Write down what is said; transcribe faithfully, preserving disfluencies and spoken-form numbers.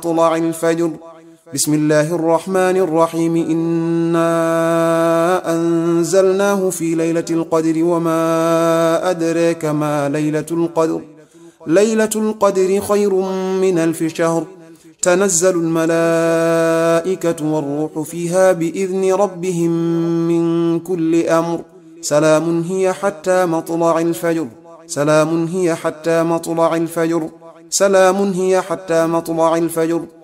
مطلع الفجر. بسم الله الرحمن الرحيم. إنا أنزلناه في ليلة القدر وما أدراك ما ليلة القدر. ليلة القدر خير من ألف شهر. تنزل الملائكة والروح فيها بإذن ربهم من كل أمر. سلام هي حتى مطلع الفجر. سلام هي حتى مطلع الفجر. سلام هي حتى مطلع الفجر.